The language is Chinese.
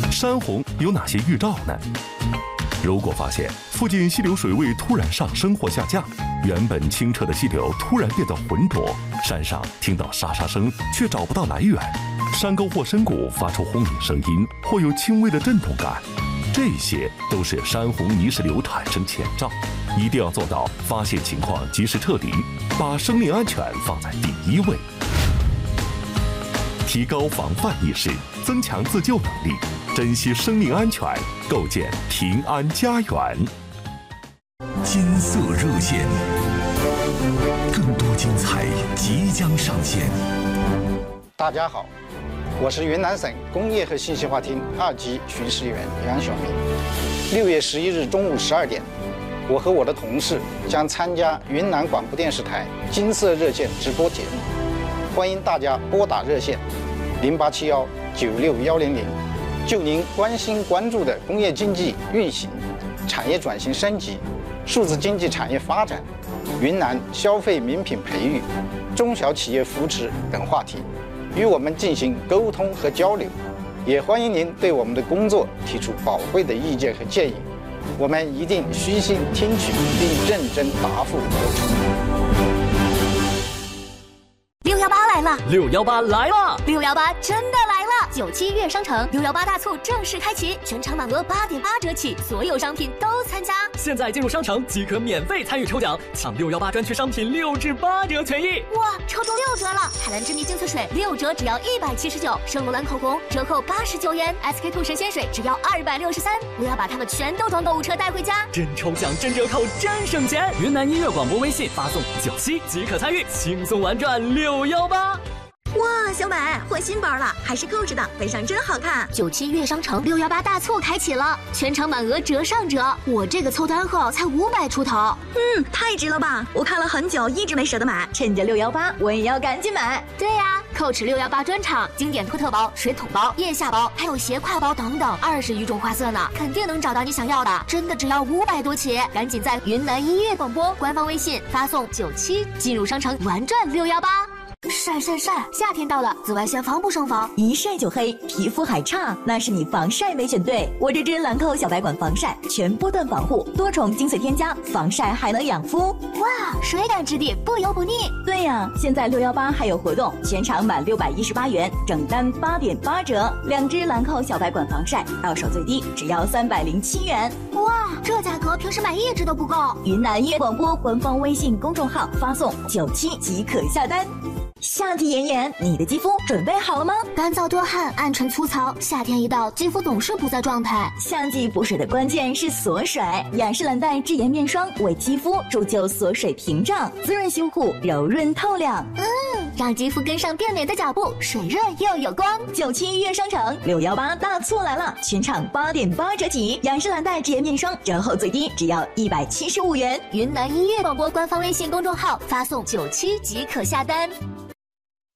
山洪有哪些预兆呢？如果发现附近溪流水位突然上升或下降，原本清澈的溪流突然变得浑浊，山上听到沙沙声却找不到来源，山沟或深谷发出轰鸣声音，或有轻微的震动感，这些都是山洪泥石流产生前兆。一定要做到发现情况及时撤离，把生命安全放在第一位。提高防范意识，增强自救能力，珍惜生命安全，构建平安家园。 金色热线，更多精彩即将上线。 大家好，我是云南省工业和信息化厅2级巡视员杨晓明。6月11日中午12点，我和我的同事将参加云南广播电视台金色热线直播节目，欢迎大家拨打热线0871961100，就您关心关注的工业经济运行、产业转型升级、数字经济产业发展、云南消费名品培育、中小企业扶持等话题，与我们进行沟通和交流。也欢迎您对我们的工作提出宝贵的意见和建议，我们一定虚心听取并认真答复。 618来了 ，618来了 ，618真的来了！97月商城618大促正式开启，全场满额8.8折起，所有商品都参加。 现在进入商城即可免费参与抽奖，抢618专区商品6至8折权益。 哇，抽中6折了！海蓝之谜净色水6折只要179，圣罗兰口红折扣89元，SK2神仙水只要263。我要把它们全都装购物车带回家。 真抽奖，真折扣，真省钱！云南音乐广播微信发送97即可参与，轻松玩转618。 哇，小美换新包了，还是购置的，背上真好看。 97月商城618大促开启了，全场满额折上折，我这个凑单后才500出头。 太值了吧！我看了很久，一直没舍得买，趁着618，我也要赶紧买。 对呀，Coach 618专场，经典托特包、水桶包、腋下包，还有斜挎包等等，20余种花色呢，肯定能找到你想要的。真的只要500多起，赶紧在云南音乐广播官方微信发送97，进入商城玩转618。晒，夏天到了，紫外线防不胜防， 一晒就黑，皮肤还差，那是你防晒没选对。我这支兰蔻小白管防晒，全波段防护，多重精粹添加，防晒还能养肤。 哇，水感质地，不油不腻。 对呀，现在618还有活动，全场满618元，整单8.8折，2支兰蔻小白管防晒，到手最低只要307元。 哇，这价格平时买1支都不够。 云南音乐广播官方微信公众号发送97即可下单。夏季炎炎，你的肌肤准备好了吗？ 干燥多汗、暗沉粗糙，夏天一到，肌肤总是不在状态。 夏季补水的关键是锁水，雅诗兰黛智妍面霜为肌肤铸就锁水屏障，滋润修护，柔润透亮。 让肌肤跟上变美的脚步，水润又有光。 97月商城618大促来了，全场8.8折起，雅诗兰黛智妍面霜折后最低只要175元。 云南音乐广播官方微信公众号发送97即可下单。